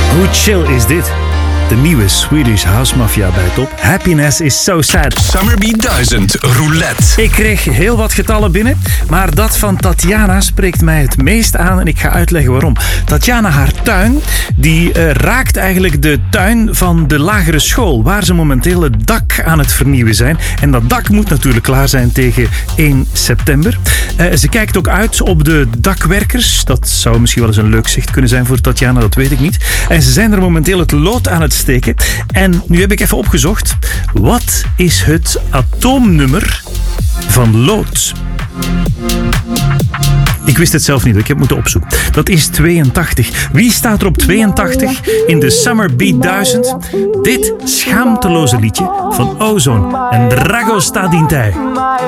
Hoe chill is dit? De nieuwe Swedish House Mafia bij top. Happiness is so sad. Summerbeat 1000 Roulette. Ik kreeg heel wat getallen binnen, maar dat van Tatjana spreekt mij het meest aan en ik ga uitleggen waarom. Tatjana, haar tuin, die raakt eigenlijk de tuin van de lagere school, waar ze momenteel het dak aan het vernieuwen zijn. En dat dak moet natuurlijk klaar zijn tegen 1 september. Ze kijkt ook uit op de dakwerkers. Dat zou misschien wel eens een leuk zicht kunnen zijn voor Tatjana, dat weet ik niet. En ze zijn er momenteel het lood aan het steken. En nu heb ik even opgezocht. Wat is het atoomnummer van lood? Ik wist het zelf niet, ik heb moeten opzoeken. Dat is 82. Wie staat er op 82 in de Summerbeat 1000? Dit schaamteloze liedje van Ozone en Drago Stadintij.